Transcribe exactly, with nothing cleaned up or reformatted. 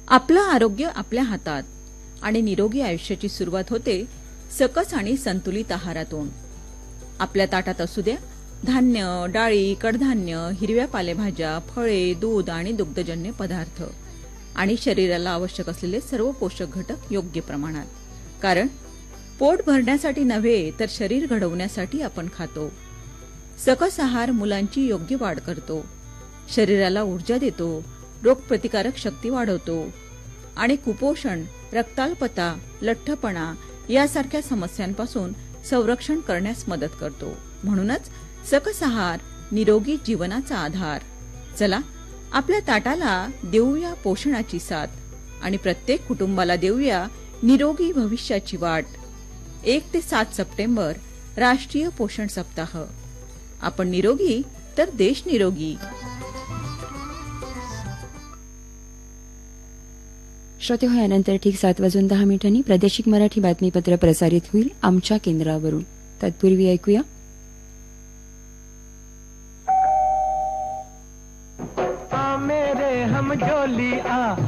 आपलं आरोग्य आपल्या हातात आणि निरोगी आयुष्याची सुरुवात होते सकस आणि संतुलित आहारातून. आपल्या ताटात असू द्या धान्य, डाळी, कडधान्य, हिरव्या पालेभाज्या, फळे, दूध आणि दुग्धजन्य पदार्थ आणि शरीराला आवश्यक असलेले सर्व पोषक घटक योग्य प्रमाणात. कारण पोट भरण्यासाठी नव्हे तर शरीर घडवण्यासाठी आपण खातो. सकस आहार मुलांची योग्य वाढ करतो, शरीराला ऊर्जा देतो, रोगप्रतिकारक शक्ती वाढवतो आणि कुपोषण, रक्ताल्पता, लठ्ठपणा यासारख्या समस्यांपासून संरक्षण करण्यास मदत करतो. म्हणूनच सकस आहार निरोगी जीवनाचा आधार. चला आपल्या ताटाला देऊया पोषणाची साथ आणि प्रत्येक कुटुंबाला देऊया निरोगी भविष्याची वाट. एक ते सात सप्टेंबर राष्ट्रीय पोषण सप्ताह. आपण निरोगी तर देश निरोगी. श्रोते हो, यानंतर ठीक सात वाजून दहा मिनिटांनी प्रादेशिक मराठी बातमीपत्र प्रसारित होईल आमच्या केंद्रावरून. तत्पूर्वी ऐकूया मेरे हम जोली आ